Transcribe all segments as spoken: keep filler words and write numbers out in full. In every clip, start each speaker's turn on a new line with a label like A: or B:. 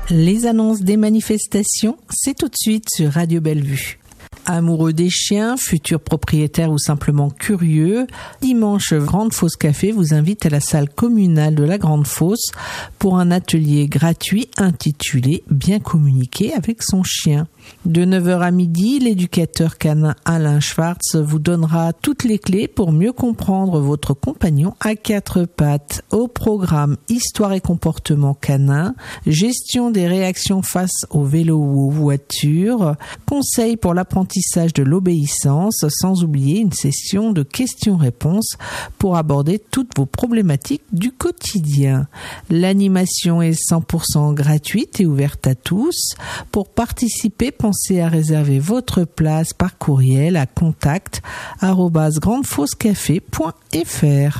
A: Les annonces des manifestations, c'est tout de suite sur Radio Bellevue. Amoureux des chiens, futurs propriétaires ou simplement curieux, dimanche, Grande Fosse Café vous invite à la salle communale de la Grande Fosse pour un atelier gratuit intitulé « Bien communiquer avec son chien ». De neuf heures à midi, l'éducateur canin Alain Schwartz vous donnera toutes les clés pour mieux comprendre votre compagnon à quatre pattes. Au programme Histoire et comportement canin, gestion des réactions face au vélo ou aux voitures, conseils pour l'apprentissage de l'obéissance, sans oublier une session de questions-réponses pour aborder toutes vos problématiques du quotidien. L'animation est cent pour cent gratuite et ouverte à tous. Pour participer, pensez à réserver votre place par courriel à contact arobase grandefossecafé point f r.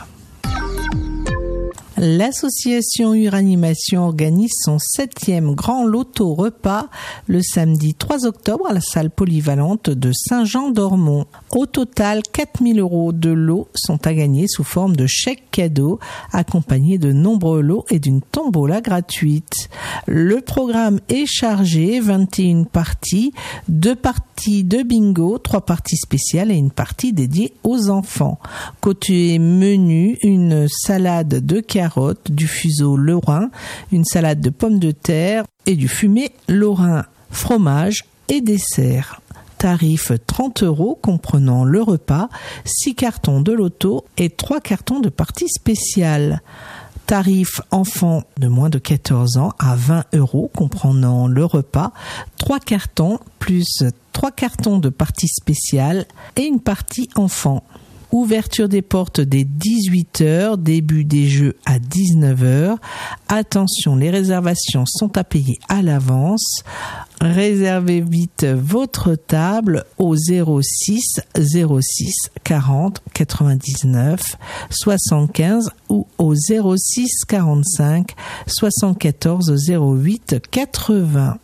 A: L'association Uranimation organise son septième grand loto repas le samedi trois octobre à la salle polyvalente de Saint-Jean-d'Ormont. Au total, quatre mille euros de lots sont à gagner sous forme de chèques cadeaux, accompagnés de nombreux lots et d'une tombola gratuite. Le programme est chargé, vingt et une parties, deux parties de bingo, trois parties spéciales et une partie dédiée aux enfants. Côté menu, une salade de carottes, du fuseau lorrain, une salade de pommes de terre et du fumé lorrain, fromage et dessert. Tarif trente euros comprenant le repas, six cartons de loto et trois cartons de partie spéciale. Tarif enfant de moins de quatorze ans à vingt euros comprenant le repas, trois cartons plus trois cartons de partie spéciale et une partie enfant. Ouverture des portes dès dix-huit heures, début des jeux à dix-neuf heures. Attention, les réservations sont à payer à l'avance. Réservez vite votre table au zéro six zéro six quarante quatre-vingt-dix-neuf soixante-quinze ou au zéro six quarante-cinq soixante-quatorze zéro huit quatre-vingts.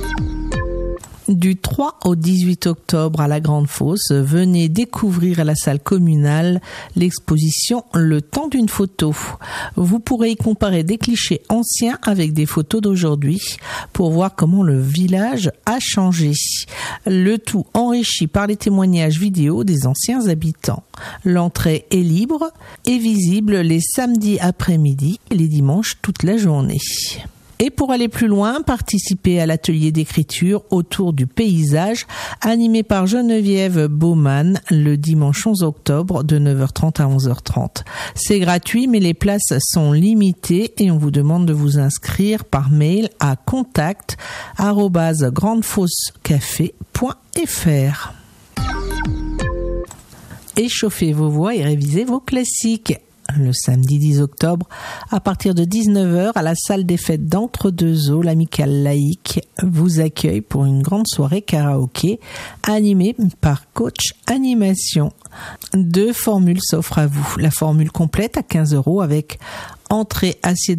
A: Du trois au dix-huit octobre à la Grande Fosse, venez découvrir à la salle communale l'exposition Le temps d'une photo. Vous pourrez y comparer des clichés anciens avec des photos d'aujourd'hui pour voir comment le village a changé. Le tout enrichi par les témoignages vidéo des anciens habitants. L'entrée est libre et visible les samedis après-midi et les dimanches toute la journée. Et pour aller plus loin, participez à l'atelier d'écriture autour du paysage animé par Geneviève Baumann le dimanche onze octobre de neuf heures trente à onze heures trente. C'est gratuit mais les places sont limitées et on vous demande de vous inscrire par mail à contact arobase grandefossecafé point f r. Échauffez vos voix et révisez vos classiques. Le samedi dix octobre, à partir de dix-neuf heures, à la salle des fêtes d'Entre-deux-Eaux, l'Amicale Laïque vous accueille pour une grande soirée karaoké animée par Coach Animation. Deux formules s'offrent à vous. La formule complète à quinze euros avec entrée, assiette